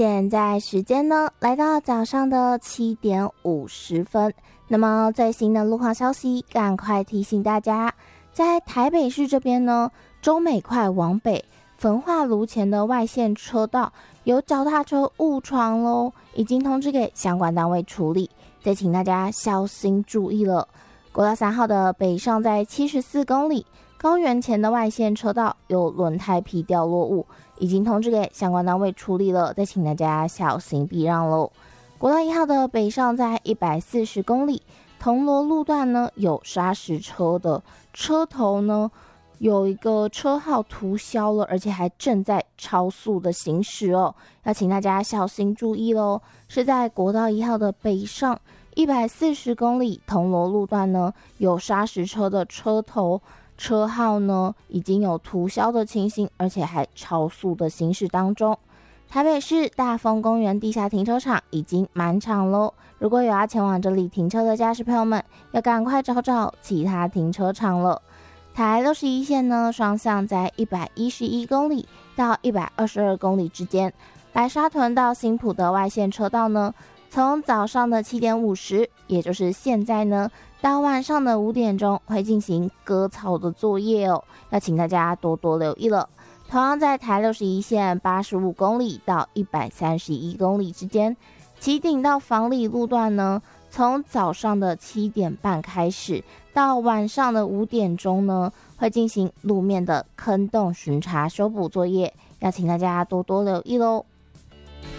现在时间呢来到早上的7点50分。那么最新的路况消息，赶快提醒大家，在台北市这边呢，中美快往北焚化炉前的外线车道有脚踏车误闯咯，已经通知给相关单位处理，再请大家小心注意了。国道3号的北上在74公里，高原前的外线车道有轮胎皮掉落物，已经通知给相关单位处理了，再请大家小心避让咯。国道1号的北上在140公里，铜锣路段呢有砂石车的车头呢有一个车号涂销了，而且还正在超速的行驶哦，要请大家小心注意咯。是在国道1号的北上140公里，铜锣路段呢有砂石车的车头车号呢已经有涂销的情形，而且还超速的行驶当中。台北市大丰公园地下停车场已经满场咯，如果有要前往这里停车的驾驶朋友们，要赶快找找其他停车场了。台61线呢，双向在111公里到122公里之间，白沙屯到新埔的外线车道呢，从早上的7点50，也就是现在呢，到晚上的5点钟会进行割草的作业哦，要请大家多多留意了。同样在台61线85公里到131公里之间，旗顶到房里路段呢，从早上的7点半开始到晚上的5点钟呢，会进行路面的坑洞巡查修补作业，要请大家多多留意咯。